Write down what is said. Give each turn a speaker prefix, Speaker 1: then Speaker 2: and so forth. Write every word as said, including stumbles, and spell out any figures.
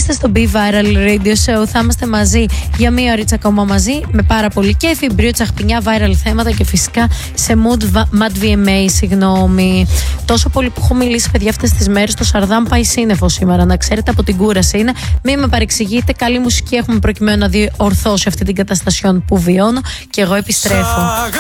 Speaker 1: Είστε στο Be Viral Radio Show. Θα είμαστε μαζί για μία ωρίτσα ακόμα μαζί με πάρα πολύ κέφι, μπρίο, τσαχπινιά, viral θέματα και φυσικά σε mood Mad βι εμ έι. Συγγνώμη. Τόσο πολύ που έχω μιλήσει, παιδιά, αυτές τις μέρες. Το Σαρδάμ πάει σύννεφο σήμερα. Να ξέρετε, από την κούραση είναι. Μην με παρεξηγείτε. Καλή μουσική έχουμε προκειμένου να διορθώσει αυτή την καταστασιόν που βιώνω. Και εγώ επιστρέφω.